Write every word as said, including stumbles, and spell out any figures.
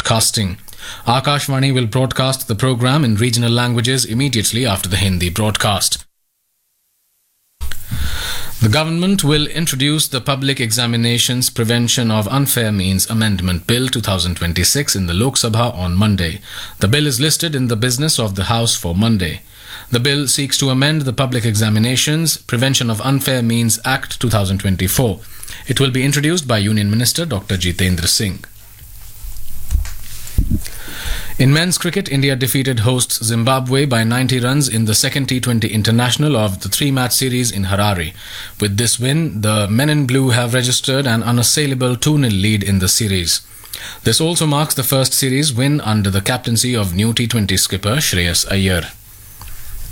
broadcasting. Akashvani will broadcast the program in regional languages immediately after the Hindi broadcast. The government will introduce the Public Examinations Prevention of Unfair Means Amendment Bill twenty twenty-six in the Lok Sabha on Monday. The bill is listed in the business of the House for Monday. The bill seeks to amend the Public Examinations Prevention of Unfair Means Act twenty twenty-four. It will be introduced by Union Minister Doctor Jitendra Singh. In men's cricket, India defeated hosts Zimbabwe by ninety runs in the second T twenty international of the three-match series in Harare. With this win, the men in blue have registered an unassailable two nil lead in the series. This also marks the first series win under the captaincy of new T twenty skipper Shreyas Iyer.